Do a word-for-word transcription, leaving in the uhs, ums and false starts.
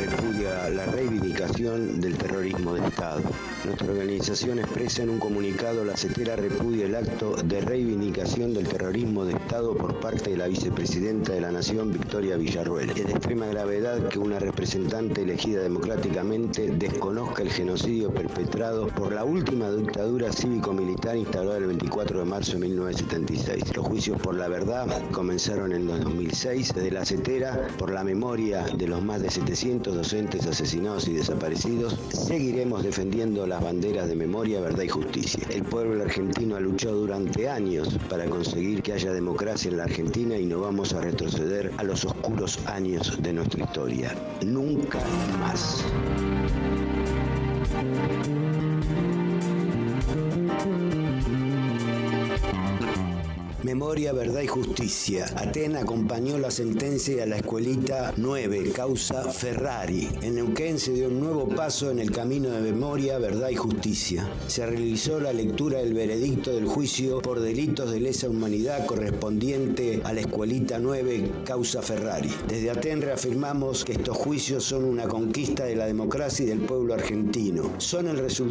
repudia la reivindicación del terrorismo de Estado. Nuestra organización expresa en un comunicado: la CETERA repudia el acto de reivindicación del terrorismo de Estado por parte de la vicepresidenta de la Nación, Victoria Villarruel. Es de extrema gravedad que una representante elegida democráticamente desconozca el genocidio perpetrado por la última dictadura cívico-militar instalada el veinticuatro de marzo de mil novecientos setenta y seis. Los juicios por la verdad comenzaron en el dos mil seis, desde la CETERA, por la memoria de los más de setecientos docentes asesinados y desaparecidos. Seguiremos defendiendo las banderas de memoria, verdad y justicia. El pueblo argentino ha luchado durante años para conseguir que haya democracia en la Argentina y no vamos a retroceder a los oscuros años de nuestra historia. Nunca más. Memoria, verdad y justicia. Aten acompañó la sentencia a la escuelita nueve, causa Ferrari. En Neuquén se dio un nuevo paso en el camino de memoria, verdad y justicia. Se realizó la lectura del veredicto del juicio por delitos de lesa humanidad correspondiente a la escuelita nueve, causa Ferrari. Desde Aten reafirmamos que estos juicios son una conquista de la democracia y del pueblo argentino. Son el resultado